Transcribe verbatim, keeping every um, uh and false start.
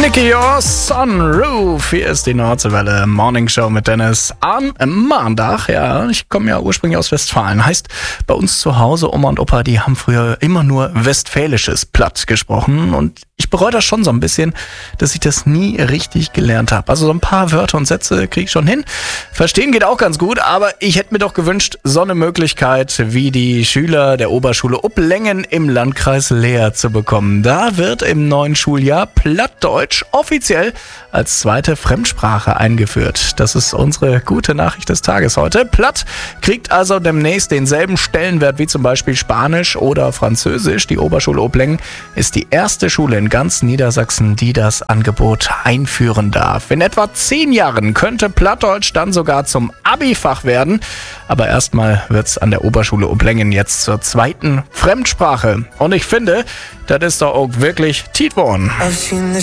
Your Sunroof. Hier ist die Nordseewelle Morning Show mit Dennis am Mahndach. Ja, ich komme ja ursprünglich aus Westfalen. Heißt, bei uns zu Hause, Oma und Opa, die haben früher immer nur westfälisches Platt gesprochen. Und ich bereue das schon so ein bisschen, dass ich das nie richtig gelernt habe. Also so ein paar Wörter und Sätze kriege ich schon hin. Verstehen geht auch ganz gut, aber ich hätte mir doch gewünscht, so eine Möglichkeit wie die Schüler der Oberschule Uplengen im Landkreis Leer zu bekommen. Da wird im neuen Schuljahr Plattdeutsch offiziell als zweite Fremdsprache eingeführt. Das ist unsere gute Nachricht des Tages heute. Platt kriegt also demnächst denselben Stellenwert wie zum Beispiel Spanisch oder Französisch. Die Oberschule Uplengen ist die erste Schule in ganz Niedersachsen, die das Angebot einführen darf. In etwa zehn Jahren könnte Plattdeutsch dann sogar zum Abi-Fach werden. Aber erstmal wird's an der Oberschule Uplengen jetzt zur zweiten Fremdsprache. Und ich finde, das ist doch auch wirklich Tiet worden.